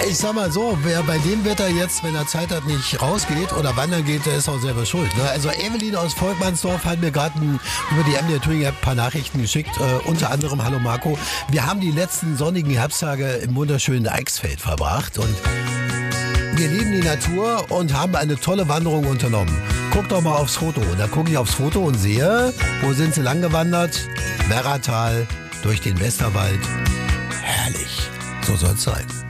ich sag mal so, wer bei dem Wetter jetzt, wenn er Zeit hat, nicht rausgeht oder wandern geht, der ist auch selber schuld. Ne? Also Evelyn aus Volkmannsdorf hat mir gerade über die MDR Touring App ein paar Nachrichten geschickt. Unter anderem, hallo Marco, wir haben die letzten sonnigen Herbsttage im wunderschönen Eichsfeld verbracht und wir lieben die Natur und haben eine tolle Wanderung unternommen. Guck doch mal aufs Foto. Und da gucke ich aufs Foto und sehe, wo sind sie lang gewandert? Werratal, durch den Westerwald. Herrlich. So soll's sein.